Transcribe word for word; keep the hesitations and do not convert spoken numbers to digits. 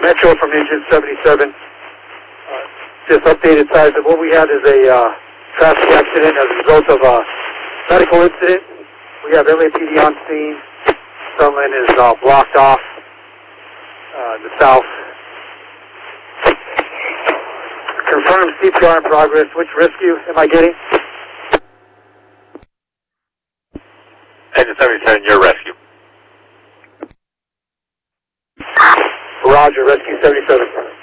Metro from engine seventy-seven. Uh, just updated size of what we had is a uh, traffic accident as a result of a medical incident. We have L A P D on scene. Sunland is uh, blocked off uh, the south. Confirm C P R in progress. Which rescue am I getting? Engine seventy-seven, your rescue. Roger, rescue seventy-seven.